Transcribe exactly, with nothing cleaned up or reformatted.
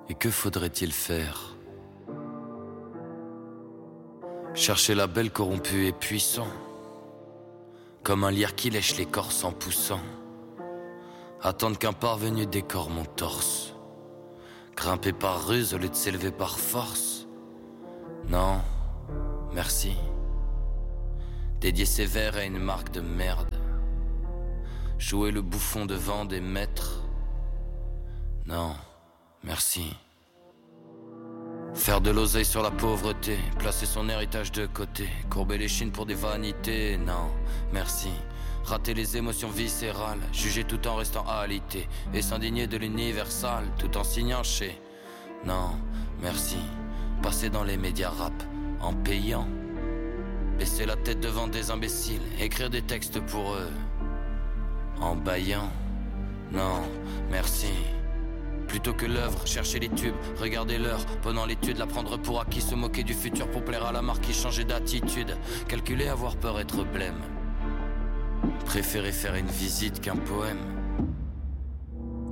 Et que faudrait-il faire? Chercher la belle corrompue et puissant, comme un lierre qui lèche l'écorce en poussant. Attendre qu'un parvenu décore mon torse. Grimper par ruse au lieu de s'élever par force. Non, merci. Dédier ses vers à une marque de merde. Jouer le bouffon devant des maîtres. Non, merci. Faire de l'oseille sur la pauvreté, placer son héritage de côté, courber les chines pour des vanités, non, merci. Rater les émotions viscérales, juger tout en restant alité, et s'indigner de l'universal, tout en signant chez. Non, merci. Passer dans les médias rap, en payant. Baisser la tête devant des imbéciles, écrire des textes pour eux, en bâillant. Non, merci. Plutôt que l'œuvre, chercher les tubes, regarder l'heure, pendant l'étude, la prendre pour acquis, se moquer du futur pour plaire à la marquise, changer d'attitude, calculer, avoir peur, être blême. Préférer faire une visite qu'un poème.